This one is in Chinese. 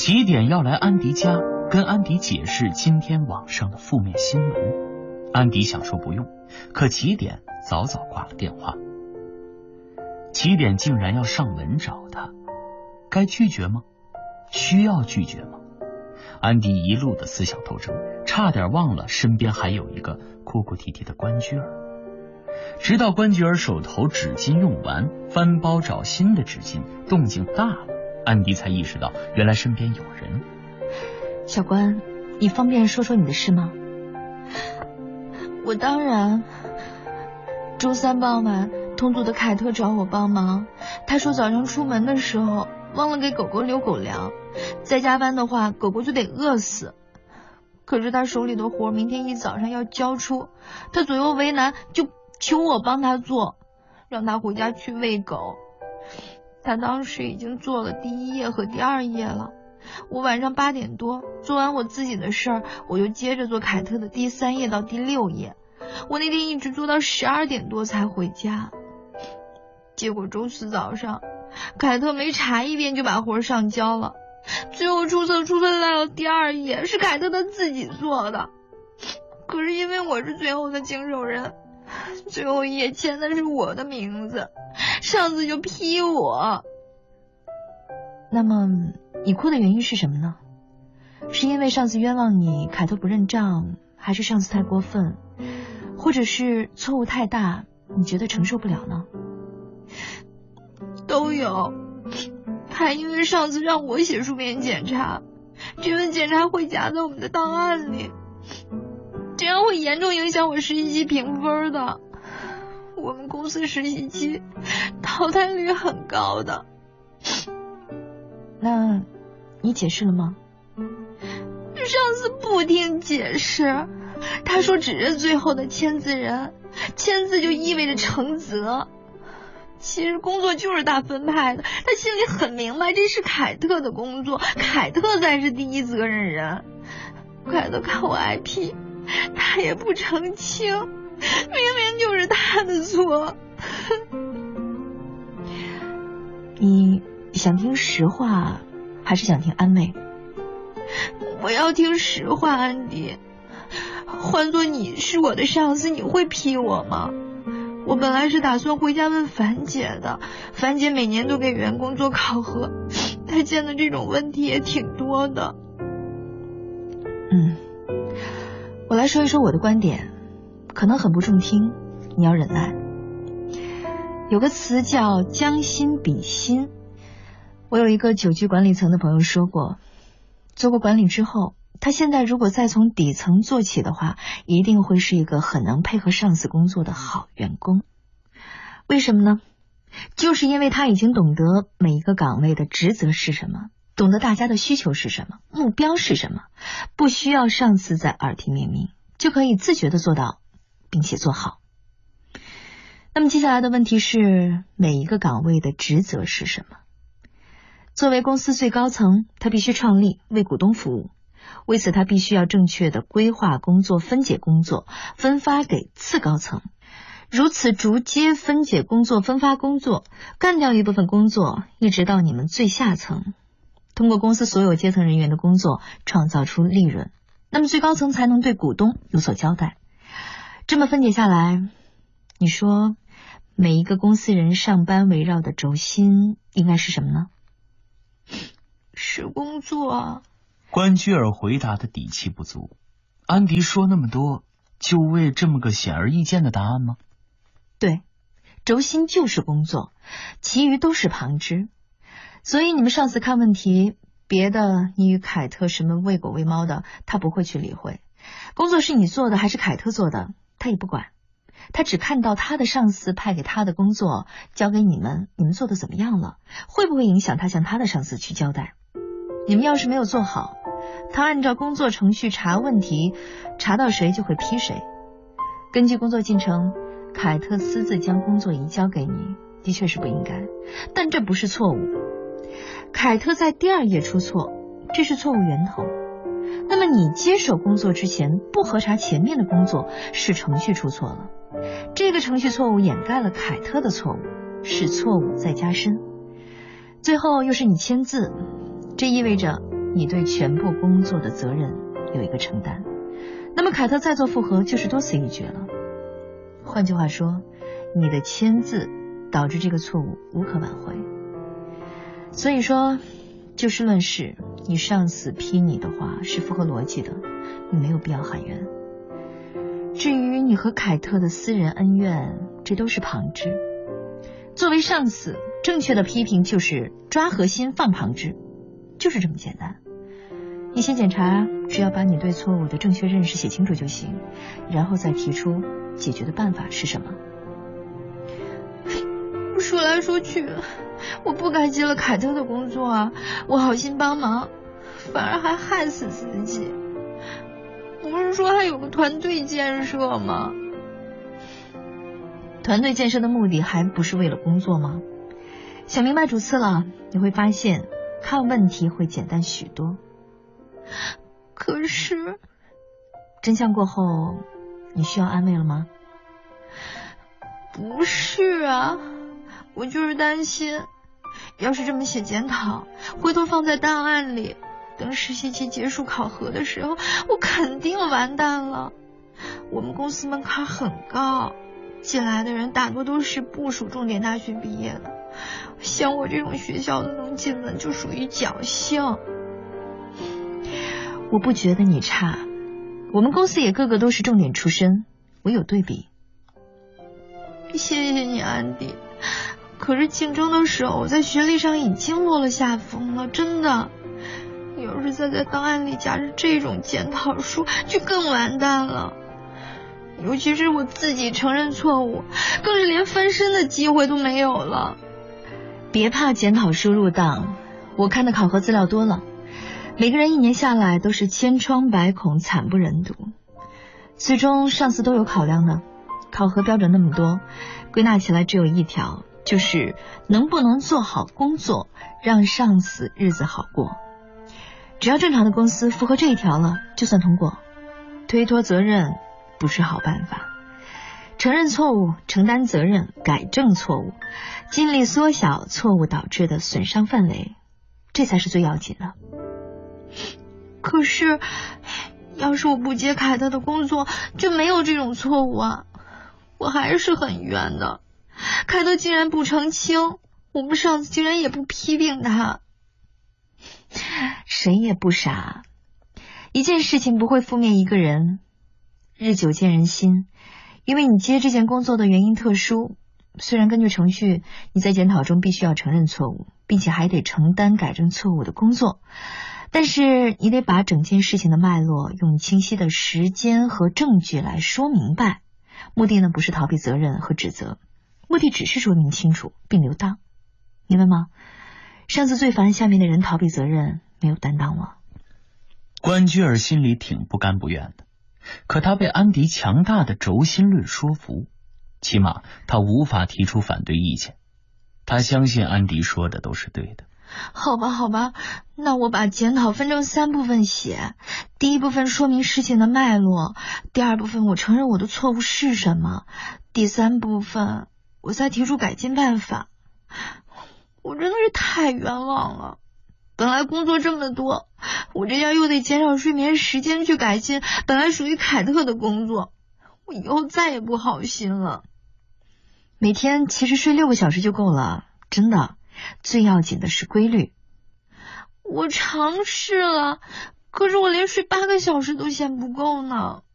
起点要来安迪家，跟安迪解释今天网上的负面新闻。安迪想说不用，可起点早早挂了电话。起点竟然要上门找他，该拒绝吗？需要拒绝吗？安迪一路的思想斗争，差点忘了身边还有一个哭哭啼啼的关雎儿。直到关雎儿手头纸巾用完，翻包找新的纸巾，动静大了，安迪才意识到原来身边有人。 小关，你方便说说你的事吗？ 我当然。周三傍晚，同组的凯特找我帮忙，他说早上出门的时候忘了给狗狗留狗粮，再加班的话狗狗就得饿死。可是他手里的活明天一早上要交出，他左右为难，就求我帮他做，让他回家去喂狗。他当时已经做了第1页和第2页了。我晚上8点多做完我自己的事儿，我又接着做凯特的第3页到第6页。我那天一直做到12点多才回家。结果周四早上，凯特没查一遍就把活上交了，最后出错来到第2页，是凯特他自己做的。可是因为我是最后的经手人，最后一页签的是我的名字，上司就批我。 那么你哭的原因是什么呢？是因为上司冤枉你，凯特不认账，还是上司太过分，或者是错误太大，你觉得承受不了呢？ 都有。还因为上司让我写书面检查，这份检查会夹在我们的档案里，这样会严重影响我实习期评分的。我们公司实习期淘汰率很高的。 那你解释了吗？ 上司不听解释，他说只认最后的签字人，签字就意味着承责。其实工作就是他分派的，他心里很明白这是凯特的工作，凯特才是第一责任人。凯特看我挨批，他也不澄清，明明就是他的错。 你想听实话还是想听安慰？ 我要听实话，安迪。换做你是我的上司，你会批我吗？我本来是打算回家问樊姐的，樊姐每年都给员工做考核，她见的这种问题也挺多的。 我来说一说我的观点，可能很不中听，你要忍耐。有个词叫将心比心，我有一个9局管理层的朋友说过，做过管理之后，他现在如果再从底层做起的话，一定会是一个很能配合上司工作的好员工。为什么呢？就是因为他已经懂得每一个岗位的职责是什么，懂得大家的需求是什么，目标是什么，不需要上司在耳提面命，就可以自觉地做到，并且做好。那么接下来的问题是，每一个岗位的职责是什么？作为公司最高层，他必须创立，为股东服务。为此，他必须要正确的规划工作，分解工作，分发给次高层。如此逐阶分解工作，分发工作，干掉一部分工作，一直到你们最下层，通过公司所有阶层人员的工作，创造出利润，那么最高层才能对股东有所交代。这么分解下来，你说每一个公司人上班围绕的轴心应该是什么呢？ 是工作。 关雎尔回答的底气不足。安迪说那么多，就为这么个显而易见的答案吗？ 对，轴心就是工作，其余都是旁支。所以你们上司看问题，别的你与凯特什么喂狗喂猫的，他不会去理会。工作是你做的还是凯特做的，他也不管。他只看到他的上司派给他的工作交给你们，你们做的怎么样了，会不会影响他向他的上司去交代。你们要是没有做好，他按照工作程序查问题，查到谁就会批谁。根据工作进程，凯特私自将工作移交给你，的确是不应该，但这不是错误。凯特在第2页出错，这是错误源头。那么你接手工作之前不核查前面的工作，是程序出错了。这个程序错误掩盖了凯特的错误，是错误再加深。最后又是你签字，这意味着你对全部工作的责任有一个承担，那么凯特再做复核就是多此一举了。换句话说，你的签字导致这个错误无可挽回。所以说，就事论事，你上司批你的话是符合逻辑的，你没有必要喊冤。至于你和凯特的私人恩怨，这都是旁支。作为上司，正确的批评就是抓核心放旁支，就是这么简单。你先检查，只要把你对错误的正确认识写清楚就行，然后再提出解决的办法是什么。 说来说去，我不该接了凯特的工作啊，我好心帮忙，反而还害死自己。不是说还有个团队建设吗？ 团队建设的目的还不是为了工作吗？想明白主次了，你会发现看问题会简单许多。 可是真相过后，你需要安慰了吗？ 不是啊，我就是担心，要是这么写检讨，回头放在档案里，等实习期结束考核的时候，我肯定完蛋了。我们公司门槛很高，进来的人大多都是不属重点大学毕业的，像我这种学校的能进门就属于侥幸。 我不觉得你差，我们公司也个个都是重点出身，我有对比。 谢谢你安迪，可是竞争的时候我在学历上已经落了下风了，真的。要是再在档案里夹着这种检讨书，就更完蛋了。尤其是我自己承认错误，更是连翻身的机会都没有了。 别怕检讨书入档，我看的考核资料多了，每个人1年下来都是千疮百孔，惨不忍睹。最终上司都有考量的，考核标准那么多，归纳起来只有一条，就是能不能做好工作，让上司日子好过。只要正常的公司符合这一条了，就算通过。推脱责任不是好办法，承认错误，承担责任，改正错误，尽力缩小错误导致的损伤范围，这才是最要紧的。 可是要是我不接凯特的工作，就没有这种错误啊，我还是很冤的。凯特竟然不澄清，我们上司竟然也不批评他。 谁也不傻，一件事情不会覆灭一个人，日久见人心。因为你接这件工作的原因特殊，虽然根据程序你在检讨中必须要承认错误，并且还得承担改正错误的工作，但是你得把整件事情的脉络用清晰的时间和证据来说明白。目的呢，不是逃避责任和指责，目的只是说明清楚并留档，明白吗？上司最烦下面的人逃避责任，没有担当了。 关雎尔心里挺不甘不愿的，可他被安迪强大的轴心论说服，起码他无法提出反对意见。他相信安迪说的都是对的。 好吧，那我把检讨分成3部分写。第一部分说明事情的脉络，第二部分我承认我的错误是什么，第3部分我再提出改进办法。我真的是太冤枉了，本来工作这么多，我这样又得减少睡眠时间去改进本来属于凯特的工作，我以后再也不好心了。 每天其实睡6个小时就够了，真的，最要紧的是规律。 我尝试了，可是我连睡8个小时都嫌不够呢。